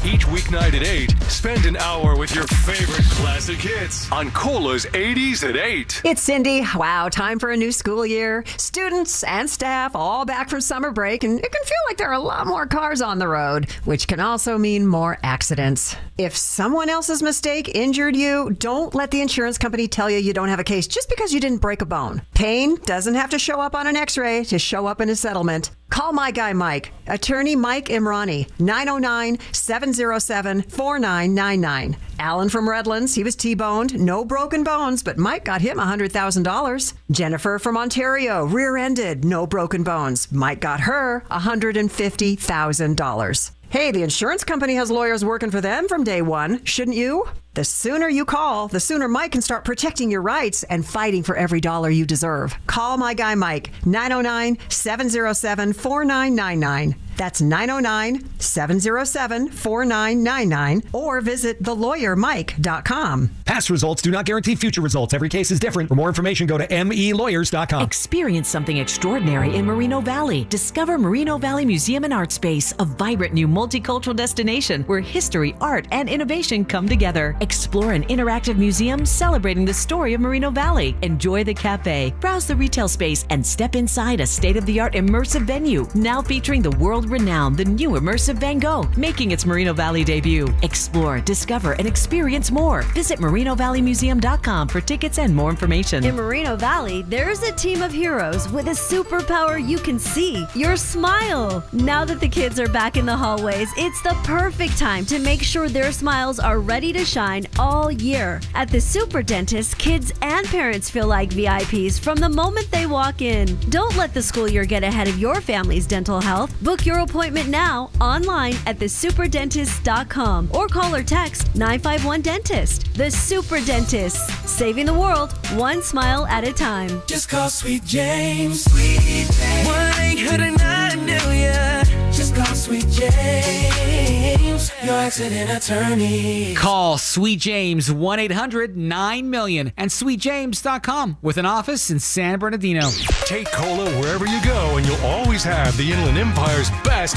Each weeknight at 8, spend an hour with your favorite classic hits on Cola's 80s at 8. It's Cindy. Wow, time for a new school year. Students and staff all back from summer break, and it can feel like there are a lot more cars on the road, which can also mean more accidents. If someone else's mistake injured you, don't let the insurance company tell you you don't have a case just because you didn't break a bone. Pain doesn't have to show up on an x-ray to show up in a settlement. Call my guy Mike, attorney Mike Imrani, 909-707-4999. Alan from Redlands, he was T-boned, no broken bones, but Mike got him $100,000. Jennifer from Ontario, rear-ended, no broken bones. Mike got her $150,000. Hey, the insurance company has lawyers working for them from day one, shouldn't you? The sooner you call, the sooner Mike can start protecting your rights and fighting for every dollar you deserve. Call my guy Mike, 909-707-4999. That's 909-707-4999, or visit thelawyermike.com. Past results do not guarantee future results. Every case is different. For more information, go to melawyers.com. Experience something extraordinary in Moreno Valley. Discover Moreno Valley Museum and Art Space, a vibrant new multicultural destination where history, art, and innovation come together. Explore an interactive museum celebrating the story of Moreno Valley. Enjoy the cafe, browse the retail space, and step inside a state-of-the-art immersive venue, now featuring the world-renowned, the new immersive Van Gogh, making its Moreno Valley debut. Explore, discover, and experience more. Visit MorenoValleyMuseum.com for tickets and more information. In Moreno Valley, there's a team of heroes with a superpower you can see, your smile. Now that the kids are back in the hallways, it's the perfect time to make sure their smiles are ready to shine all year. At the Super Dentist, kids and parents feel like VIPs from the moment they walk in. Don't let the school year get ahead of your family's dental health. Book your appointment now online at thesuperdentist.com or call or text 951-DENTIST. The Super Dentist, saving the world one smile at a time. Just call Sweet James. Sweet James. 1-800-9-million. Just call Sweet James, your accident attorney. Call Sweet James 1-800-9-million and sweetjames.com with an office in San Bernardino. Take Cola wherever you go, and you'll always have the Inland Empire's best